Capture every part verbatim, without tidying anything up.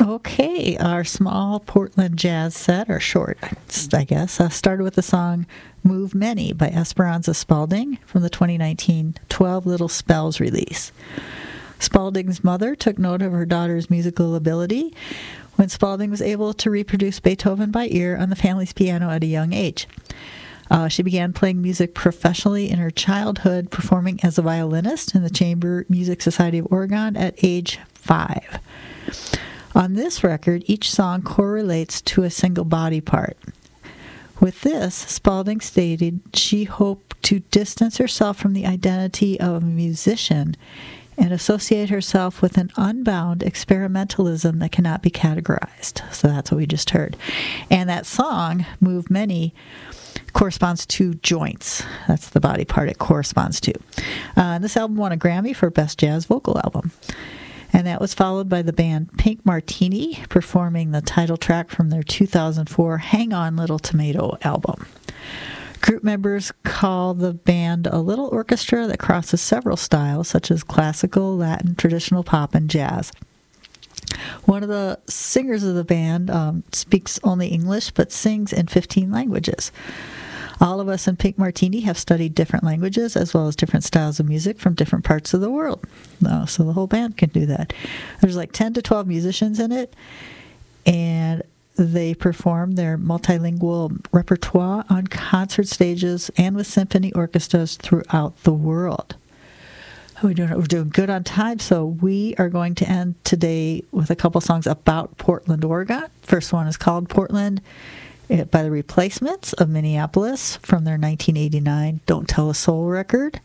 Okay, our small Portland jazz set, or short, I guess, uh, started with the song Move Many by Esperanza Spalding from the twenty nineteen twelve Little Spells release. Spalding's mother took note of her daughter's musical ability when Spalding was able to reproduce Beethoven by ear on the family's piano at a young age. Uh, she began playing music professionally in her childhood, performing as a violinist in the Chamber Music Society of Oregon at age five. On this record, each song correlates to a single body part. With this, Spalding stated she hoped to distance herself from the identity of a musician and associate herself with an unbound experimentalism that cannot be categorized. So that's what we just heard. And that song, Move Many, corresponds to joints. That's the body part it corresponds to. Uh, this album won a Grammy for Best Jazz Vocal Album. And that was followed by the band Pink Martini performing the title track from their two thousand four Hang On Little Tomato album. Group members call the band a little orchestra that crosses several styles, such as classical, Latin, traditional pop, and jazz. One of the singers of the band um, speaks only English but sings in fifteen languages. All of us in Pink Martini have studied different languages as well as different styles of music from different parts of the world. Uh, so the whole band can do that. There's like ten to twelve musicians in it, and they perform their multilingual repertoire on concert stages and with symphony orchestras throughout the world. We're doing, we're doing good on time, so we are going to end today with a couple songs about Portland, Oregon. First one is called Portland by the Replacements of Minneapolis from their nineteen eighty-nine Don't Tell a Soul record.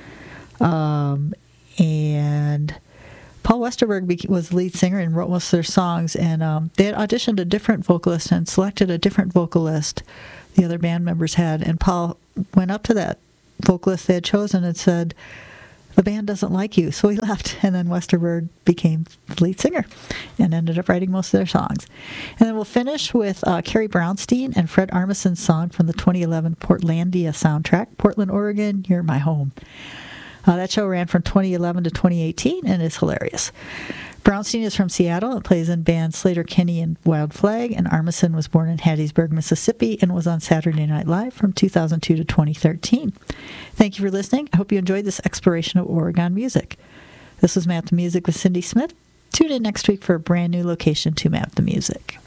Um, and Paul Westerberg was the lead singer and wrote most of their songs, and um, they had auditioned a different vocalist and selected a different vocalist the other band members had, and Paul went up to that vocalist they had chosen and said, "The band doesn't like you," so he left, and then Westerberg became the lead singer and ended up writing most of their songs. And then we'll finish with uh, Carrie Brownstein and Fred Armisen's song from the twenty eleven Portlandia soundtrack, Portland, Oregon, You're My Home. Uh, that show ran from twenty eleven to twenty eighteen and is hilarious. Brownstein is from Seattle and plays in bands Slater Kinney and Wild Flag, and Armisen was born in Hattiesburg, Mississippi, and was on Saturday Night Live from two thousand two to twenty thirteen. Thank you for listening. I hope you enjoyed this exploration of Oregon music. This was Map the Music with Cindy Smith. Tune in next week for a brand new location to Map the Music.